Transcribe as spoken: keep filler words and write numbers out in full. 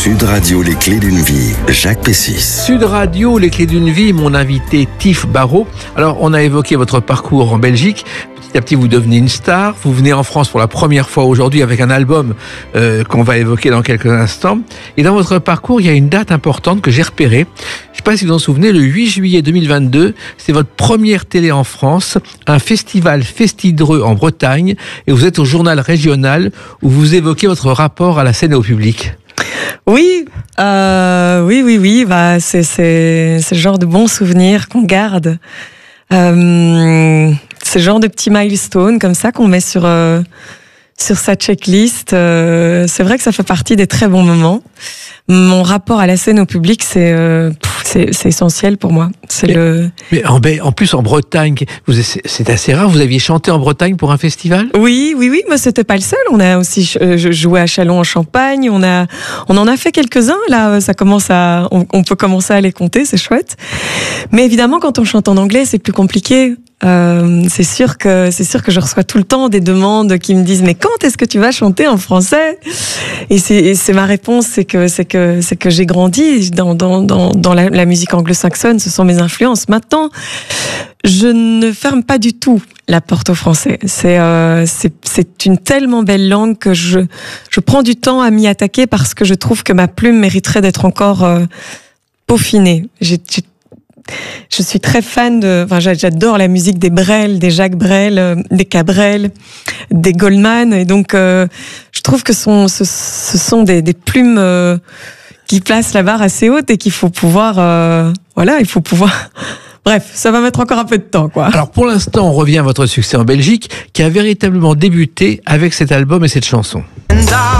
Sud Radio, les clés d'une vie, Jacques Pessis. Sud Radio, les clés d'une vie, mon invité Tif Barrault. Alors, on a évoqué votre parcours en Belgique. Petit à petit, vous devenez une star. Vous venez en France pour la première fois aujourd'hui avec un album euh, qu'on va évoquer dans quelques instants. Et dans votre parcours, il y a une date importante que j'ai repérée. Je ne sais pas si vous en souvenez, le huit juillet deux mille vingt-deux, c'est votre première télé en France, un festival Festidreux en Bretagne, et vous êtes au journal régional où vous évoquez votre rapport à la scène et au public. Oui, euh, oui, oui, oui. Bah, c'est, c'est, c'est le genre de bons souvenirs qu'on garde. Euh, c'est le genre de petits milestones comme ça qu'on met sur euh, sur sa checklist. Euh, c'est vrai que ça fait partie des très bons moments. Mon rapport à la scène au public, c'est euh, c'est, c'est essentiel pour moi. C'est mais, le. Mais en, en plus en Bretagne, vous, c'est assez rare. Vous aviez chanté en Bretagne pour un festival ? Oui, oui, oui. Mais c'était pas le seul. On a aussi joué à Châlons en Champagne. On a, on en a fait quelques-uns. Là, ça commence à, on, on peut commencer à les compter. C'est chouette. Mais évidemment, quand on chante en anglais, c'est plus compliqué. Euh, c'est sûr que c'est sûr que je reçois tout le temps des demandes qui me disent mais quand est-ce que tu vas chanter en français ? Et c'est, et c'est ma réponse, c'est que c'est que c'est que j'ai grandi dans dans dans dans la, la musique anglo-saxonne, ce sont mes influences. Maintenant, je ne ferme pas du tout la porte au français. C'est euh, c'est c'est une tellement belle langue que je je prends du temps à m'y attaquer parce que je trouve que ma plume mériterait d'être encore euh, peaufinée. J'ai, j'ai Je suis très fan de, enfin, j'adore la musique des Brel, des Jacques Brel, des Cabrel, des Goldman, et donc euh, je trouve que son, ce, ce sont des, des plumes euh, qui placent la barre assez haute et qu'il faut pouvoir, euh, voilà, il faut pouvoir. Bref, ça va mettre encore un peu de temps, quoi. Alors pour l'instant, on revient à votre succès en Belgique, qui a véritablement débuté avec cet album et cette chanson.